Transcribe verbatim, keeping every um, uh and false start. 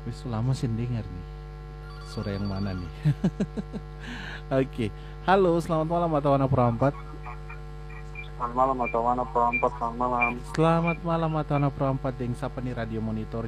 Wis lama sih dengar nih. Suara yang mana nih? Oke. Halo, selamat malam Matawana Perempat. Selamat malam atau mana perempat selamat malam. Selamat malam Matawana Perempat. Deng sapa nih radio monitor